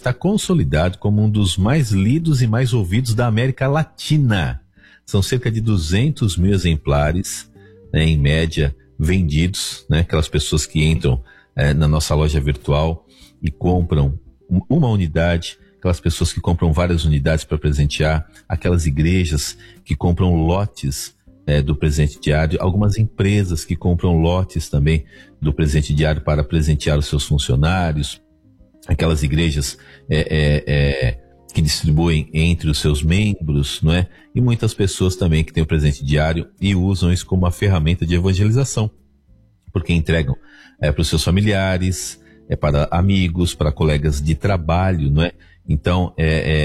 está consolidado como um dos mais lidos e mais ouvidos da América Latina. São cerca de 200 mil exemplares, né, em média, vendidos, né, aquelas pessoas que entram na nossa loja virtual e compram uma unidade, aquelas pessoas que compram várias unidades para presentear, aquelas igrejas que compram lotes do presente diário, algumas empresas que compram lotes também do presente diário para presentear os seus funcionários, aquelas igrejas que distribuem entre os seus membros, não é? E muitas pessoas também que têm o presente diário e usam isso como uma ferramenta de evangelização, porque entregam para os seus familiares, para amigos, para colegas de trabalho, não é? Então,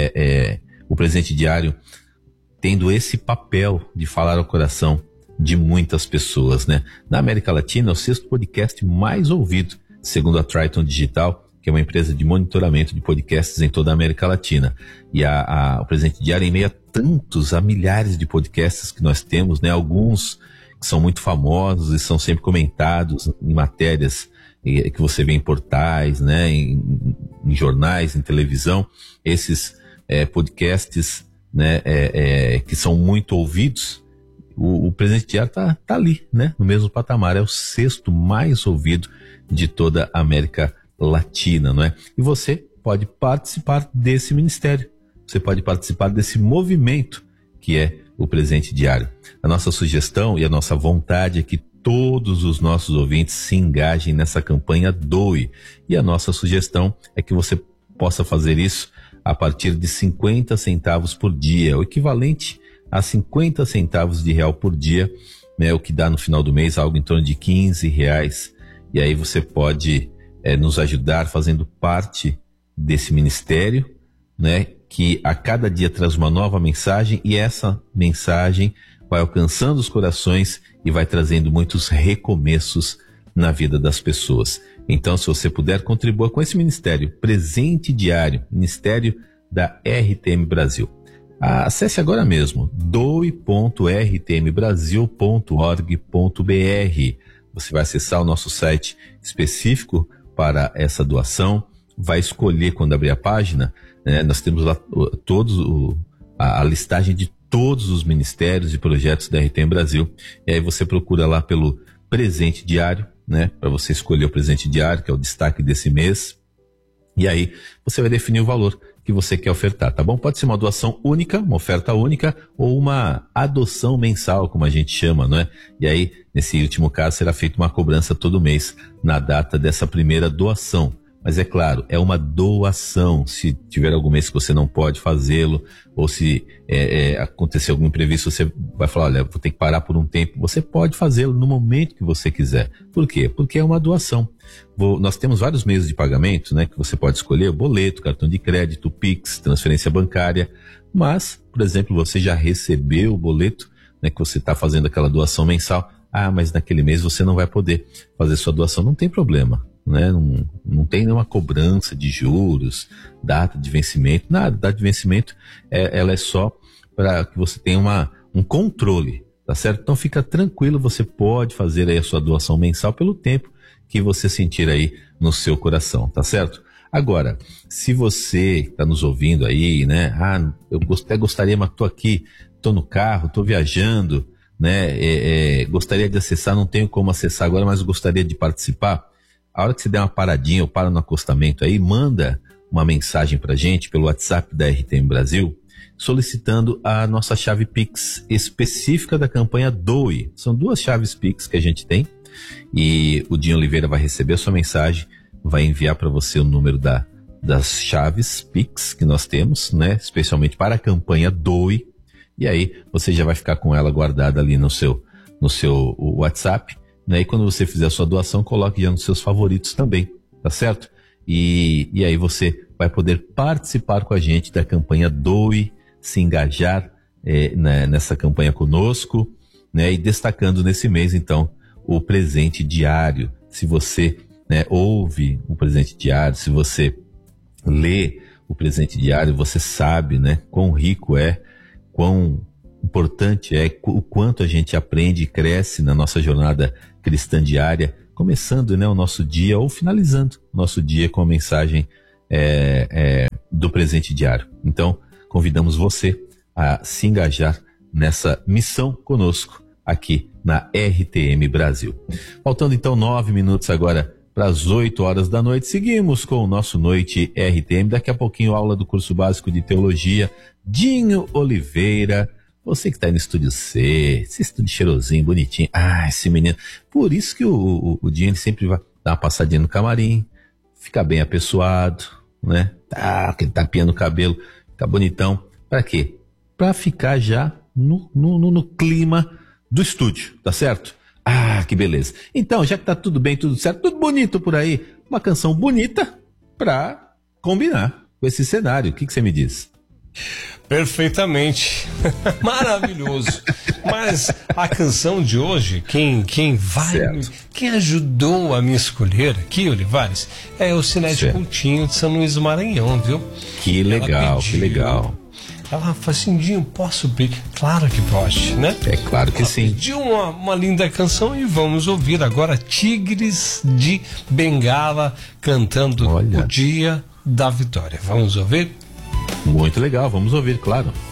o presente diário tendo esse papel de falar ao coração de muitas pessoas, né? Na América Latina, é o 6º podcast mais ouvido, segundo a Triton Digital, que é uma empresa de monitoramento de podcasts em toda a América Latina. E o presente diário, em meio a milhares de podcasts que nós temos, né? Alguns que são muito famosos e são sempre comentados em matérias que você vê em portais, né? Em jornais, em televisão. Esses podcasts, né, que são muito ouvidos, o presente diário tá ali, né, no mesmo patamar, é o 6º mais ouvido de toda a América Latina, não é? E você pode participar desse ministério, você pode participar desse movimento que é o presente diário. A nossa sugestão e a nossa vontade é que todos os nossos ouvintes se engajem nessa campanha Doe, e a nossa sugestão é que você possa fazer isso a partir de 50 centavos por dia, o equivalente a 50 centavos de real por dia, né, o que dá no final do mês algo em torno de R$15. E aí você pode nos ajudar fazendo parte desse ministério, né, que a cada dia traz uma nova mensagem, e essa mensagem vai alcançando os corações e vai trazendo muitos recomeços na vida das pessoas. Então, se você puder, contribua com esse ministério, Presente Diário, Ministério da RTM Brasil. Acesse agora mesmo, doe.rtmbrasil.org.br. Você vai acessar o nosso site específico para essa doação, vai escolher quando abrir a página, né, nós temos lá a listagem de todos os ministérios e projetos da RTM Brasil, e aí você procura lá pelo Presente Diário, né, para você escolher o presente diário, que é o destaque desse mês, e aí você vai definir o valor que você quer ofertar, tá bom? Pode ser uma doação única, uma oferta única, ou uma adoção mensal, como a gente chama, não é? E aí, nesse último caso, será feita uma cobrança todo mês na data dessa primeira doação. Mas é claro, é uma doação. Se tiver algum mês que você não pode fazê-lo, ou se acontecer algum imprevisto, você vai falar, olha, vou ter que parar por um tempo. Você pode fazê-lo no momento que você quiser. Por quê? Porque é uma doação. Nós temos vários meios de pagamento, né, que você pode escolher: boleto, cartão de crédito, Pix, transferência bancária. Mas, por exemplo, você já recebeu o boleto, né, que você está fazendo aquela doação mensal. Mas naquele mês você não vai poder fazer sua doação. Não tem problema, né? Não tem nenhuma cobrança de juros, data de vencimento, nada. Data de vencimento ela é só para que você tenha um controle, tá certo? Então fica tranquilo, você pode fazer aí a sua doação mensal pelo tempo que você sentir aí no seu coração, tá certo? Agora, se você está nos ouvindo aí, né? Eu até gostaria, mas tô aqui, tô no carro, tô viajando, né? Gostaria de acessar, não tenho como acessar agora, mas gostaria de participar. A hora que você der uma paradinha ou para no acostamento aí, manda uma mensagem pra gente pelo WhatsApp da RTM Brasil, solicitando a nossa chave Pix específica da campanha Doe. São 2 chaves Pix que a gente tem, e o Dinho Oliveira vai receber a sua mensagem, vai enviar para você o número das chaves Pix que nós temos, né, especialmente para a campanha Doe, e aí você já vai ficar com ela guardada ali no seu WhatsApp, né, e quando você fizer a sua doação, coloque já nos seus favoritos também, tá certo? E aí você vai poder participar com a gente da campanha Doe, se engajar nessa campanha conosco, né, e destacando nesse mês, então, o presente diário. Se você, né, ouve o presente diário, se você lê o presente diário, você sabe, né, quão rico quão importante o quanto a gente aprende e cresce na nossa jornada cristã diária, começando, né, o nosso dia ou finalizando o nosso dia com a mensagem pelo presente diário. Então, convidamos você a se engajar nessa missão conosco aqui na RTM Brasil. Faltando então 9 minutos agora para as 8 horas da noite, seguimos com o nosso Noite RTM. Daqui a pouquinho, aula do curso básico de teologia, Dinho Oliveira. Você que está aí no estúdio C, esse estúdio cheirosinho, bonitinho. Esse menino. Por isso que o Dinho ele sempre vai dar uma passadinha no camarim, fica bem apessoado, né? Aquele tapinha no cabelo, fica bonitão. Para quê? Para ficar já no clima do estúdio, tá certo? Que beleza. Então, já que tá tudo bem, tudo certo, tudo bonito por aí, uma canção bonita pra combinar com esse cenário. O que você me diz? Perfeitamente. Maravilhoso. Mas a canção de hoje, quem ajudou a me escolher aqui, Olivares, é o Sinete Coutinho de São Luís do Maranhão, viu? Que legal, que legal. Ela falou assim, Dinho, posso pedir? Claro que pode, né? É claro que sim. Pediu uma linda canção e vamos ouvir agora Tigres de Bengala cantando O Dia da Vitória. Vamos ouvir? Muito legal, vamos ouvir, claro.